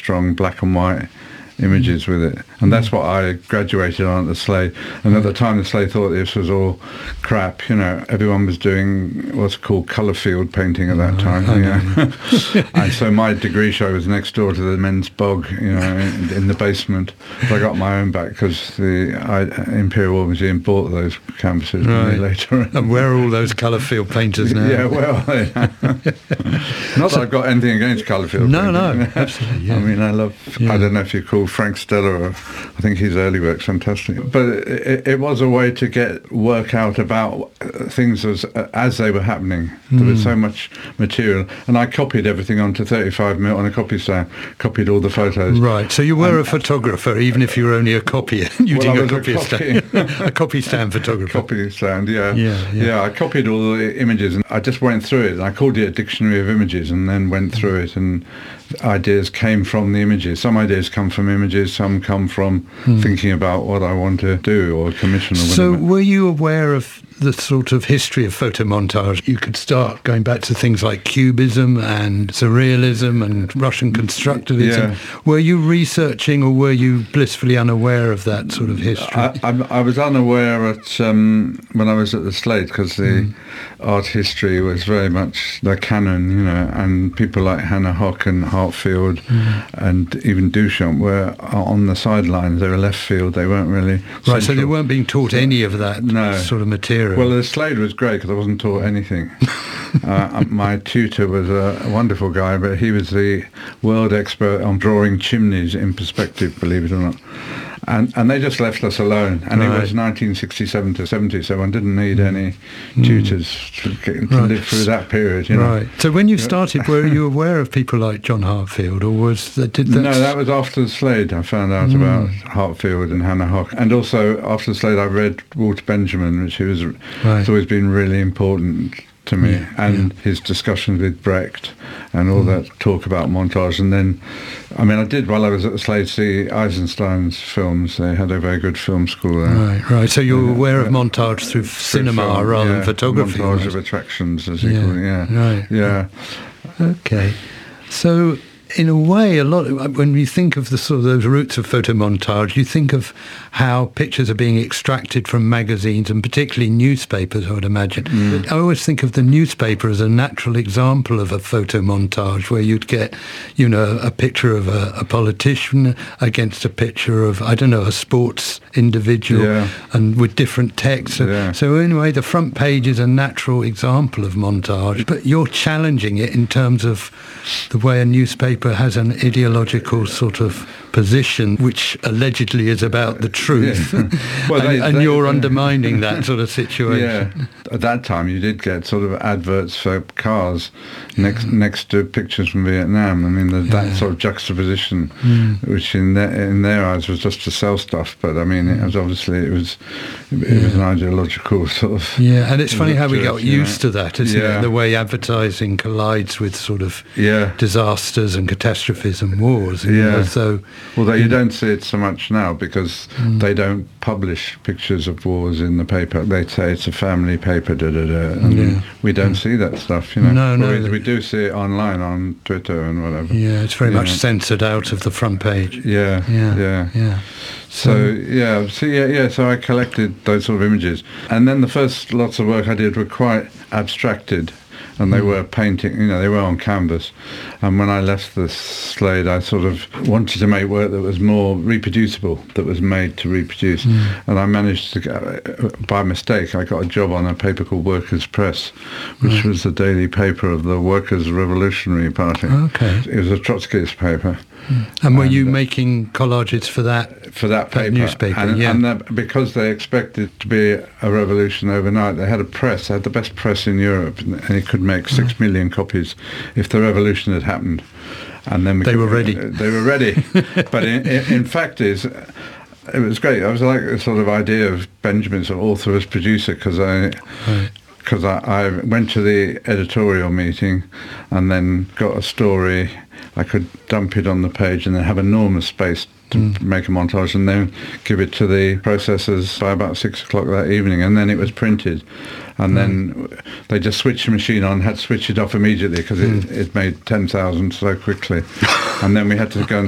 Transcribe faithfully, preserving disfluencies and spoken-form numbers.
strong black and white images with it, and that's what I graduated on at the Slade. And at the time the Slade thought this was all crap, you know. Everyone was doing what's called colour field painting at that time, you know. And so my degree show was next door to the men's bog, you know, in, in the basement. But I got my own back because the I, Imperial War Museum bought those canvases right. later. And where are all those colour field painters now? Yeah, well, yeah. Not that I've got anything against colour field no, painting. No, absolutely, yeah. I mean, I love, yeah. I don't know if you call Frank Stella, or, I think his early work's fantastic. But it, it was a way to get work out about things as as they were happening. There mm. was so much material, and I copied everything onto thirty-five mil on a copy stand, copied all the photos. Right, so you were and, a photographer, even if you were only a copier, using well, a copy a stand. a copy stand photographer. Copy stand, yeah. Yeah, yeah. Yeah, I copied all the images, and I just went through it, and I called it a dictionary of images, and then went through it, and ideas came from the images. Some ideas come from images, some come from mm. thinking about what I want to do or commission or whatever. So were you aware of the sort of history of photomontage? You could start going back to things like Cubism and Surrealism and Russian Constructivism. Yeah. Were you researching, or were you blissfully unaware of that sort of history? I, I, I was unaware at um, when I was at the Slade, because the mm. art history was very much the canon, you know, and people like Hannah Hock and Hartfield mm. and even Duchamp were on the sidelines. They were left field. They weren't really central. Right, so they weren't being taught any of that no. sort of material. Well, the Slade was great because I wasn't taught anything. uh, my tutor was a wonderful guy, but he was the world expert on drawing chimneys in perspective, believe it or not. And and they just left us alone. And right. it was nineteen sixty-seven to seventy, so one didn't need any mm. tutors to, get, to right. live through that period. You know? Right. So when you started, were you aware of people like John Hartfield, or was that, did that... No, that was after the Slade. I found out mm. about Hartfield and Hannah Hock. And also, after the Slade, I read Walter Benjamin, which was, right. has always been really important to me, yeah, and yeah. his discussions with Brecht and all mm. that talk about montage. And then, I mean, I did, while I was at the Slade, see Eisenstein's films. They had a very good film school there. Right, right. So you were uh, aware of montage through, through cinema film, rather yeah, than photography. Montage right? of attractions, as you yeah. call it, yeah. Right. Yeah. Okay. So, in a way, a lot of, when you think of the sort of those roots of photomontage, you think of how pictures are being extracted from magazines and particularly newspapers, I would imagine. Mm. I always think of the newspaper as a natural example of a photomontage, where you'd get, you know, a picture of a, a politician against a picture of, I don't know, a sports individual, yeah. and with different text. So, yeah. so anyway, the front page is a natural example of montage, but you're challenging it in terms of the way a newspaper has an ideological sort of position which allegedly is about the truth. Yeah. Well, and, they, and they, you're they, undermining that sort of situation. Yeah. At that time you did get sort of adverts for cars next yeah. next to pictures from Vietnam. I mean, the, yeah. that sort of juxtaposition, mm. which in their, in their eyes was just to sell stuff, but I mean, it was obviously it was it yeah. was an ideological sort of... Yeah, and it's funny how we got used know. to that, isn't yeah. it? The way advertising collides with sort of yeah. disasters and catastrophes and wars. Yeah. So, although you don't see it so much now, because mm. they don't publish pictures of wars in the paper. They say it's a family paper, da da da, and yeah. we don't yeah. see that stuff, you know. No, no. We, we do see it online on Twitter and whatever. Yeah, it's very yeah. much censored out of the front page. Yeah, yeah, yeah. yeah. So, so yeah, so yeah, yeah. So I collected those sort of images, and then the first lots of work I did were quite abstracted. And they mm. were painting, you know, they were on canvas. And when I left the Slade, I sort of wanted to make work that was more reproducible, that was made to reproduce. Mm. And I managed to, get, by mistake, I got a job on a paper called Workers' Press, which mm. was the daily paper of the Workers' Revolutionary Party. Okay. It was a Trotskyist paper. Mm. And were and, you uh, making collages for that? For that paper. That newspaper, and, yeah. And that, because they expected to be a revolution overnight, they had a press, they had the best press in Europe, and it could make six mm. million copies if the revolution had happened. And then we they could, were ready. Uh, they were ready. But in, in, in fact is, it was great. I was like the sort of idea of Benjamin, sort of author as producer, because I... Right. Because I, I went to the editorial meeting and then got a story. I could dump it on the page and then have enormous space to mm. make a montage, and then give it to the processors by about six o'clock that evening, and then it was printed. And mm. then they just switched the machine on, had to switch it off immediately because mm. it, it made ten thousand so quickly. And then we had to go and